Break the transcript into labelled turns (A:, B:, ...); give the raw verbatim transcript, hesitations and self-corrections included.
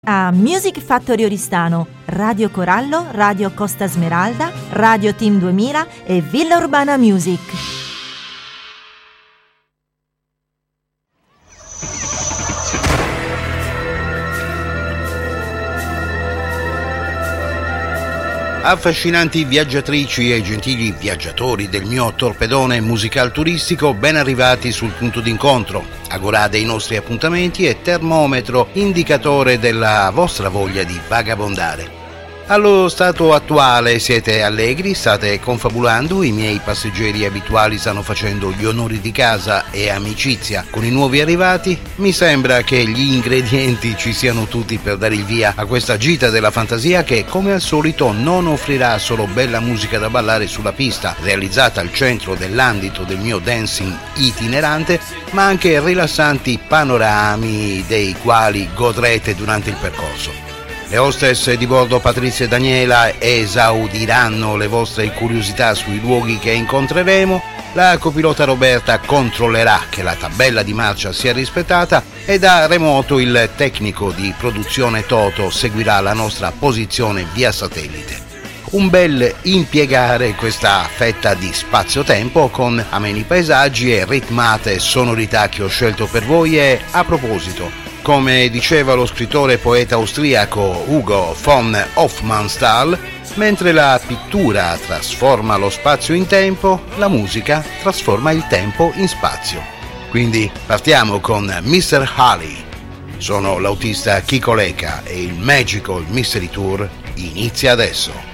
A: A Music Factory Oristano, Radio Corallo, Radio Costa Smeralda, Radio Team duemila e Villa Urbana Music.
B: Affascinanti viaggiatrici e gentili viaggiatori del mio torpedone musical turistico, ben arrivati sul punto d'incontro, agorà dei nostri appuntamenti e termometro indicatore della vostra voglia di vagabondare. Allo stato attuale siete allegri, state confabulando, i miei passeggeri abituali stanno facendo gli onori di casa e amicizia con i nuovi arrivati. Mi sembra che gli ingredienti ci siano tutti per dare il via a questa gita della fantasia che, come al solito, non offrirà solo bella musica da ballare sulla pista, realizzata al centro dell'ambito del mio dancing itinerante, ma anche rilassanti panorami dei quali godrete durante il percorso. Le hostess di bordo Patrizia e Daniela esaudiranno le vostre curiosità sui luoghi che incontreremo, la copilota Roberta controllerà che la tabella di marcia sia rispettata e da remoto il tecnico di produzione Toto seguirà la nostra posizione via satellite. Un bel impiegare questa fetta di spazio-tempo con ameni paesaggi e ritmate sonorità che ho scelto per voi e, a proposito, come diceva lo scrittore e poeta austriaco Hugo von Hofmannsthal, mentre la pittura trasforma lo spazio in tempo, la musica trasforma il tempo in spazio. Quindi partiamo con mister Halley. Sono l'autista Chico Leca e il Magical Mystery Tour inizia adesso.